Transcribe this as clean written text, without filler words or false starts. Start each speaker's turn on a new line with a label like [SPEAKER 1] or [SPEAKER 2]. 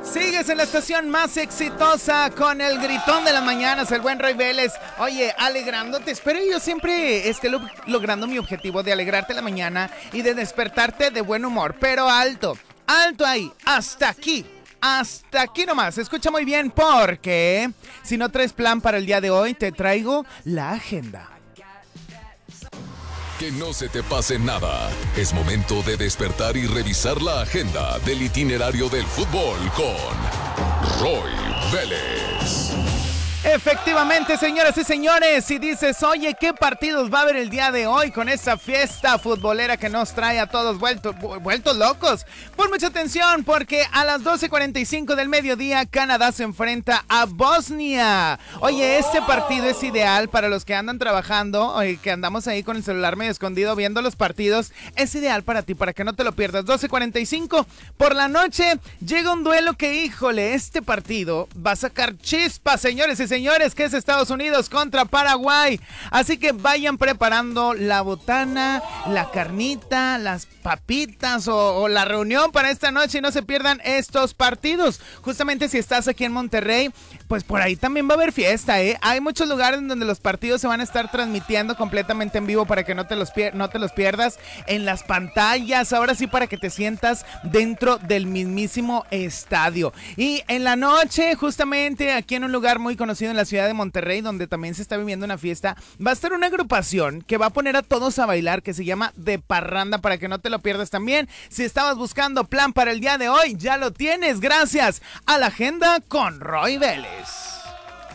[SPEAKER 1] Sigues en la estación más exitosa con el gritón de las mañanas, el buen Roy Vélez. Oye, alegrándote, espero yo siempre esté logrando mi objetivo de alegrarte la mañana y de despertarte de buen humor. Pero alto, alto ahí, hasta aquí nomás. Escucha muy bien porque si no traes plan para el día de hoy, te traigo la agenda.
[SPEAKER 2] Que no se te pase nada. Es momento de despertar y revisar la agenda del itinerario del fútbol con Roy Vélez.
[SPEAKER 1] Efectivamente, señoras y señores, si dices, oye, ¿qué partidos va a haber el día de hoy con esta fiesta futbolera que nos trae a todos vueltos locos? Pon mucha atención porque a las 12:45 del mediodía Canadá se enfrenta a Bosnia. Oye, este partido es ideal para los que andan trabajando, que andamos ahí con el celular medio escondido viendo los partidos. Es ideal para ti, para que no te lo pierdas. 12:45 por la noche llega un duelo que, híjole, este partido va a sacar chispas, señores y señores, que es Estados Unidos contra Paraguay. Así que vayan preparando la botana, la carnita, las papitas o la reunión para esta noche y no se pierdan estos partidos. Justamente si estás aquí en Monterrey, pues por ahí también va a haber fiesta, ¿eh? Hay muchos lugares donde los partidos se van a estar transmitiendo completamente en vivo para que no te los pierdas en las pantallas. Ahora sí, para que te sientas dentro del mismísimo estadio. Y en la noche, justamente aquí en un lugar muy conocido en la ciudad de Monterrey, donde también se está viviendo una fiesta, va a estar una agrupación que va a poner a todos a bailar, que se llama De Parranda, para que no te lo pierdas también. Si estabas buscando plan para el día de hoy, ya lo tienes, gracias a la agenda con Roy Vélez.